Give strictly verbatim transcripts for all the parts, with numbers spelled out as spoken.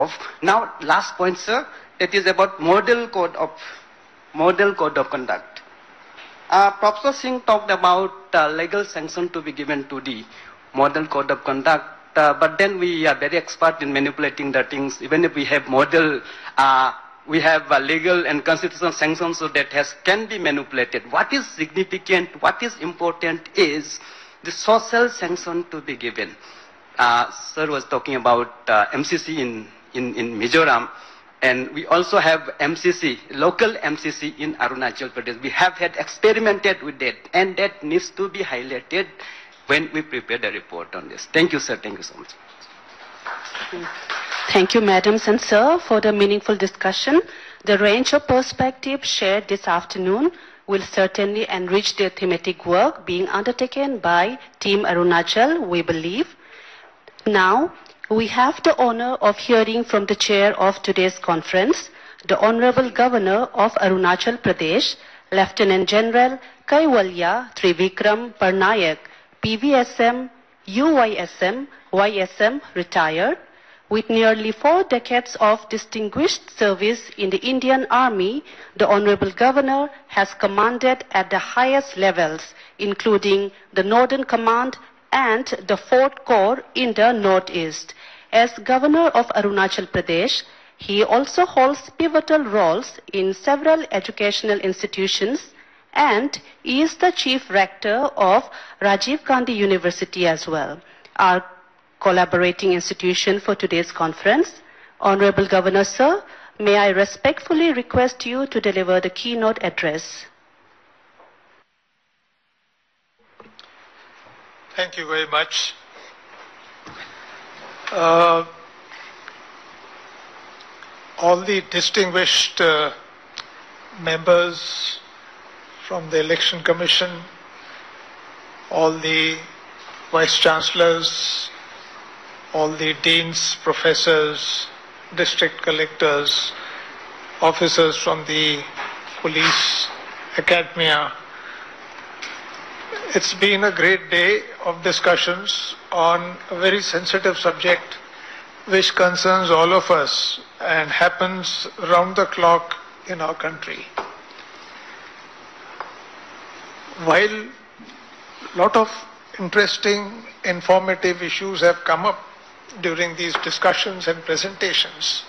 Now, last point, sir, it is about model code of model code of conduct. Uh, Professor Singh talked about uh, legal sanction to be given to the model code of conduct, uh, but then we are very expert in manipulating the things. Even if we have model, uh, we have uh, legal and constitutional sanctions, so that has can be manipulated. What is significant, what is important is the social sanction to be given. Uh, sir was talking about uh, M C C in, in, in Mizoram, and we also have M C C, local M C C in Arunachal Pradesh. We have had experimented with that, and that needs to be highlighted when we prepare the report on this. Thank you, sir. Thank you so much. Thank you, madams and sir, for the meaningful discussion. The range of perspectives shared this afternoon will certainly enrich the thematic work being undertaken by Team Arunachal, we believe. Now, we have the honor of hearing from the chair of today's conference, the Honorable Governor of Arunachal Pradesh, Lieutenant General Kaivalya Trivikram Parnayak, P V S M, U Y S M, Y S M, retired. With nearly four decades of distinguished service in the Indian Army, the Honorable Governor has commanded at the highest levels, including the Northern Command and the Fourth Corps in the Northeast. As Governor of Arunachal Pradesh, he also holds pivotal roles in several educational institutions and is the Chief Rector of Rajiv Gandhi University as well. Our collaborating institution for today's conference. Honorable Governor, sir, may I respectfully request you to deliver the keynote address. Thank you very much. Uh, all the distinguished uh, members from the Election Commission, all the Vice Chancellors, all the deans, professors, district collectors, officers from the police, academia. It's been a great day of discussions on a very sensitive subject which concerns all of us and happens round the clock in our country. While a lot of interesting, informative issues have come up during these discussions and presentations,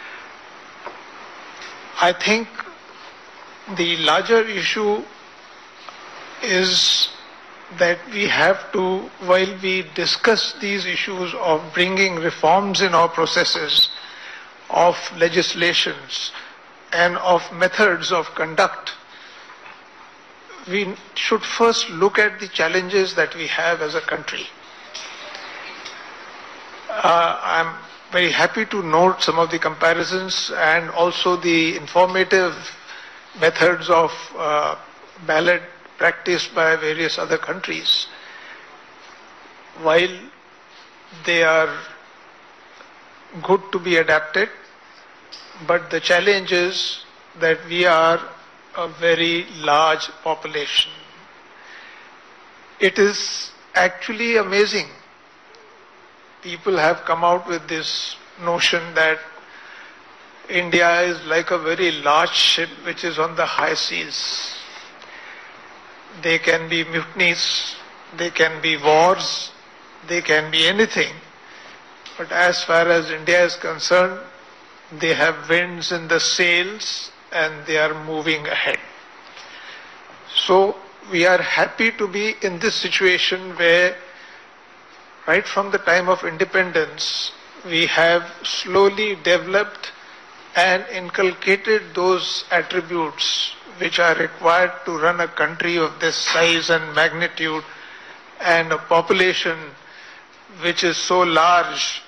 I think the larger issue is that we have to, while we discuss these issues of bringing reforms in our processes, of legislations, and of methods of conduct, we should first look at the challenges that we have as a country. Uh, I'm very happy to note some of the comparisons and also the informative methods of uh, ballot practiced by various other countries. While they are good to be adapted, but the challenge is that we are a very large population. It is actually amazing. People have come out with this notion that India is like a very large ship which is on the high seas. They can be mutinies, they can be wars, they can be anything. But as far as India is concerned, they have winds in the sails and they are moving ahead. So we are happy to be in this situation where right from the time of independence, we have slowly developed and inculcated those attributes which are required to run a country of this size and magnitude and a population which is so large,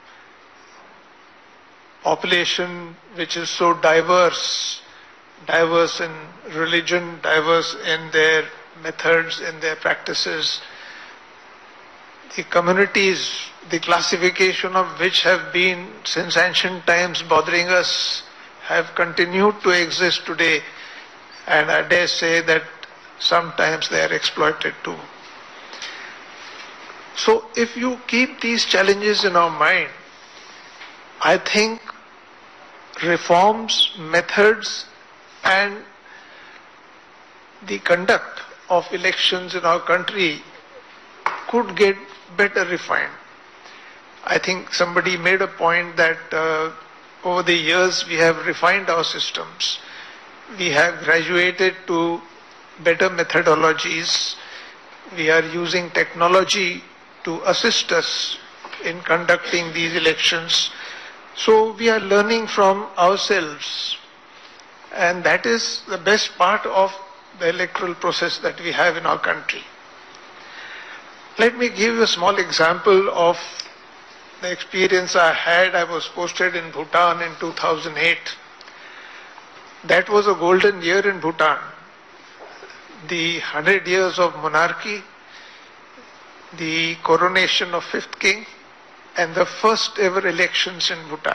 population which is so diverse, diverse in religion, diverse in their methods, in their practices. The communities, the classification of which have been since ancient times bothering us, have continued to exist today, and I dare say that sometimes they are exploited too. So if you keep these challenges in our mind, I think reforms, methods, and the conduct of elections in our country could get better refined. I think somebody made a point that uh, over the years we have refined our systems. We have graduated to better methodologies. We are using technology to assist us in conducting these elections. So we are learning from ourselves. And that is the best part of the electoral process that we have in our country. Let me give you a small example of the experience I had. I was posted in Bhutan in two thousand eight. That was a golden year in Bhutan. The hundred years of monarchy, the coronation of fifth king, and the first ever elections in Bhutan.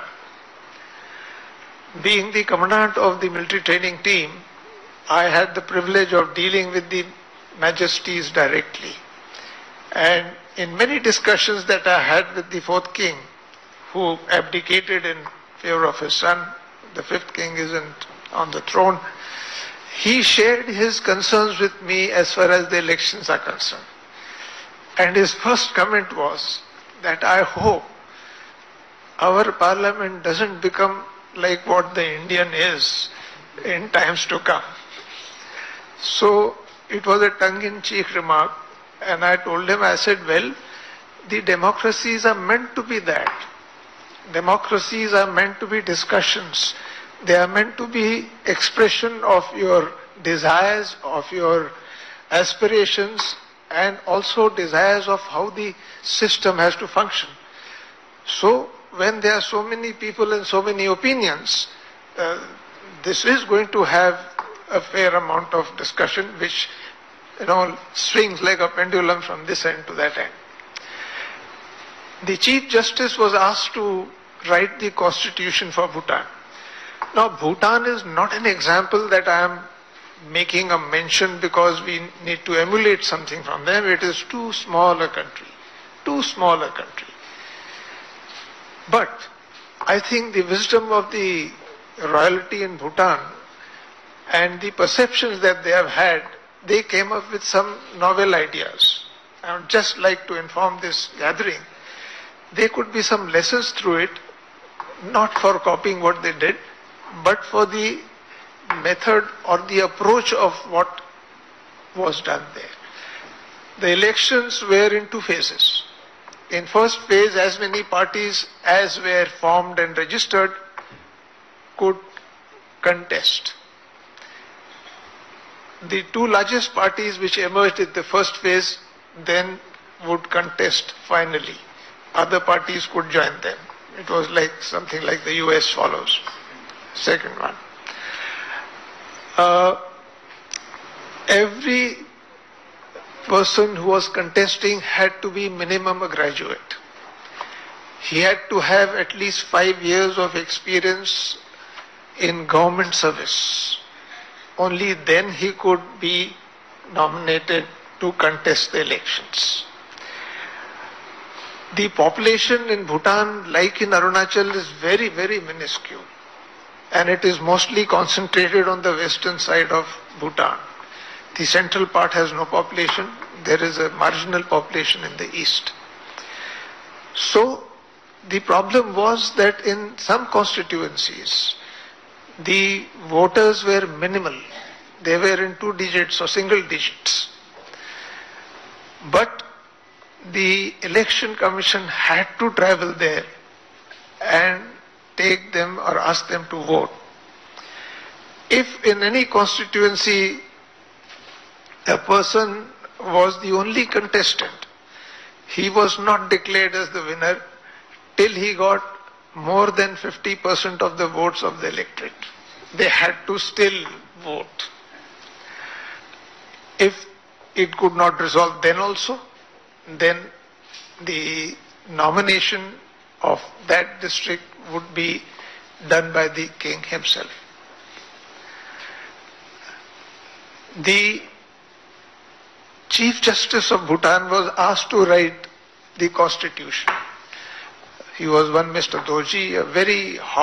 Being the commandant of the military training team, I had the privilege of dealing with the majesties directly. And in many discussions that I had with the fourth king, who abdicated in favor of his son, the fifth king isn't on the throne, he shared his concerns with me as far as the elections are concerned. And his first comment was that I hope our parliament doesn't become like what the Indian is in times to come. So it was a tongue-in-cheek remark, and I told him, I said, well, the democracies are meant to be that. Democracies are meant to be discussions. They are meant to be expression of your desires, of your aspirations, and also desires of how the system has to function. So when there are so many people and so many opinions, uh, this is going to have a fair amount of discussion which, you know, swings like a pendulum from this end to that end. The Chief Justice was asked to write the constitution for Bhutan. Now, Bhutan is not an example that I am making a mention because we need to emulate something from them. It is too small a country, too small a country. But I think the wisdom of the royalty in Bhutan and the perceptions that they have had, they came up with some novel ideas. I would just like to inform this gathering, there could be some lessons through it, not for copying what they did, but for the method or the approach of what was done there. The elections were in two phases. In first phase, as many parties as were formed and registered could contest. The two largest parties which emerged in the first phase then would contest finally. Other parties could join them. It was like something like the U S follows. Second one. Uh, every person who was contesting had to be minimum a graduate. He had to have at least five years of experience in government service. Only then he could be nominated to contest the elections. The population in Bhutan, like in Arunachal, is very, very minuscule. And it is mostly concentrated on the western side of Bhutan. The central part has no population. There is a marginal population in the east. So the problem was that in some constituencies, the voters were minimal. They were in two digits or single digits. But the election commission had to travel there and take them or ask them to vote. If in any constituency a person was the only contestant, he was not declared as the winner till he got more than fifty percent of the votes of the electorate. They had to still vote. If it could not resolve then also, then the nomination of that district would be done by the king himself. The Chief Justice of Bhutan was asked to write the constitution. He was one Mister Doji, a very